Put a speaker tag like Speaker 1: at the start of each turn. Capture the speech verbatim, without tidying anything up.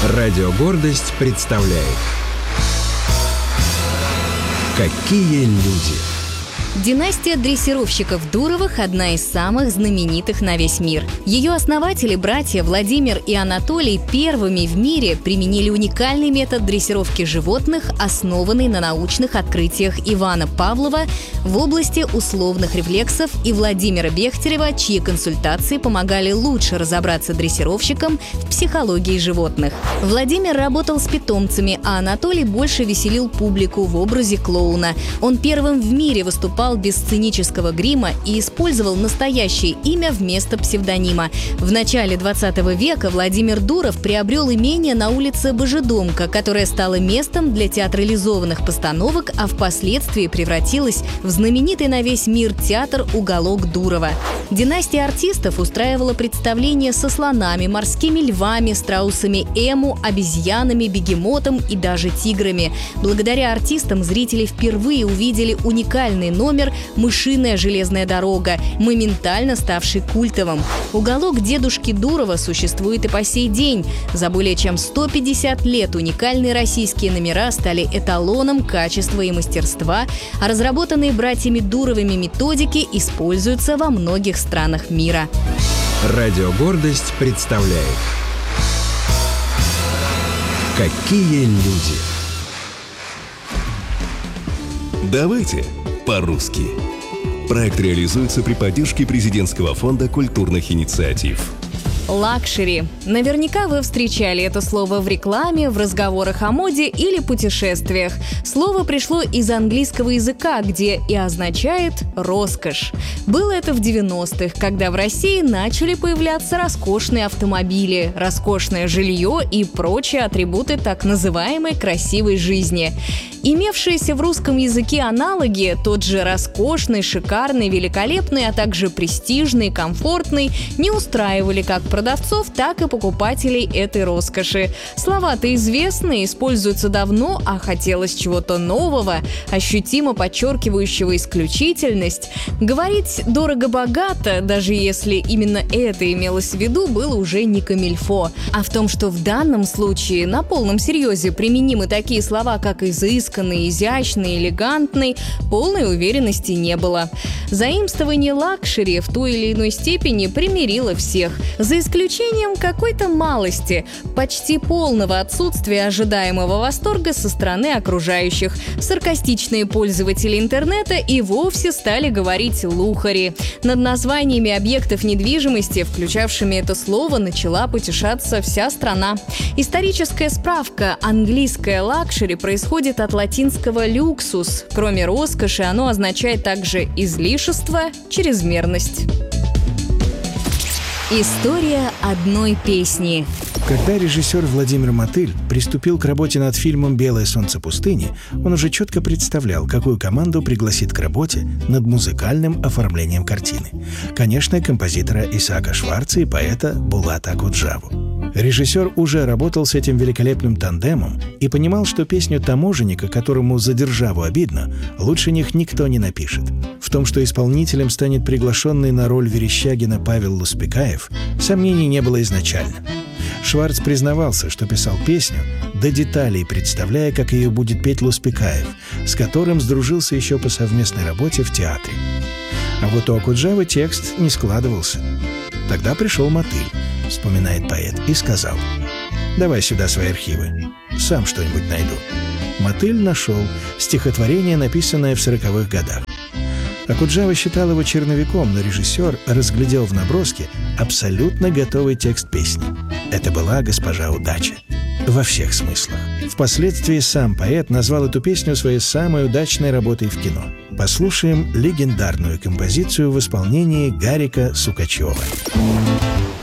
Speaker 1: Радио «Гордость» представляет «Какие люди».
Speaker 2: Династия дрессировщиков Дуровых – одна из самых знаменитых на весь мир. Ее основатели, братья Владимир и Анатолий, первыми в мире применили уникальный метод дрессировки животных, основанный на научных открытиях Ивана Павлова в области условных рефлексов и Владимира Бехтерева, чьи консультации помогали лучше разобраться дрессировщикам в психологии животных. Владимир работал с питомцами, а Анатолий больше веселил публику в образе клоуна. Он первым в мире выступал без сценического грима и использовал настоящее имя вместо псевдонима. В начале двадцатого века Владимир Дуров приобрел имение на улице Божедомка, которое стало местом для театрализованных постановок, а впоследствии превратилось в знаменитый на весь мир театр «Уголок Дурова». Династия артистов устраивала представления со слонами, морскими львами, страусами эму, обезьянами, бегемотом и даже тиграми. Благодаря артистам зрители впервые увидели уникальный номер «Мышиная железная дорога», моментально ставший культовым. Уголок дедушки Дурова существует и по сей день. За более чем сто пятьдесят лет уникальные российские номера стали эталоном качества и мастерства, а разработанные братьями Дуровыми методики используются во многих странах мира.
Speaker 1: Радио «Гордость» представляет «Какие люди».
Speaker 3: Давайте по-русски. Проект реализуется при поддержке Президентского фонда культурных инициатив.
Speaker 2: Лакшери. Наверняка вы встречали это слово в рекламе, в разговорах о моде или путешествиях. Слово пришло из английского языка, где и означает «роскошь». Было это в девяностых, когда в России начали появляться роскошные автомобили, роскошное жилье и прочие атрибуты так называемой красивой жизни. Имевшиеся в русском языке аналоги, тот же роскошный, шикарный, великолепный, а также престижный, комфортный, не устраивали как продавцов, так и покупателей этой роскоши. Слова-то известны, используются давно, а хотелось чего-то нового, ощутимо подчеркивающего исключительность. Говорить дорого-богато, даже если именно это имелось в виду, было уже не камильфо. А в том, что в данном случае на полном серьезе применимы такие слова, как изысканный, изящный, элегантный, полной уверенности не было. Заимствование лакшери в той или иной степени примирило всех, за исключением какой-то малости, почти полного отсутствия ожидаемого восторга со стороны окружающих. Саркастичные пользователи интернета и вовсе стали говорить «лухари». Над названиями объектов недвижимости, включавшими это слово, начала потешаться вся страна. Историческая справка: английское «лакшери» происходит от латинского «люксус». Кроме роскоши, оно означает также излишество, чрезмерность. История одной песни.
Speaker 4: Когда режиссер Владимир Мотыль приступил к работе над фильмом «Белое солнце пустыни», он уже четко представлял, какую команду пригласит к работе над музыкальным оформлением картины. Конечно, композитора Исаака Шварца и поэта Булата Акуджаву. Режиссер уже работал с этим великолепным тандемом и понимал, что песню таможенника, которому за державу обидно, лучше них никто не напишет. В том, что исполнителем станет приглашенный на роль Верещагина Павел Луспекаев, сомнений не было изначально. Шварц признавался, что писал песню, до деталей представляя, как ее будет петь Луспекаев, с которым сдружился еще по совместной работе в театре. А вот у Акуджавы текст не складывался. Тогда пришел Мотыль, вспоминает поэт, и сказал: «Давай сюда свои архивы, сам что-нибудь найду». Мотыль нашел стихотворение, написанное в сороковых годах. Акуджава считал его черновиком, но режиссер разглядел в наброске абсолютно готовый текст песни. Это была «Госпожа Удача». Во всех смыслах. Впоследствии сам поэт назвал эту песню своей самой удачной работой в кино. Послушаем легендарную композицию в исполнении Гарика Сукачева.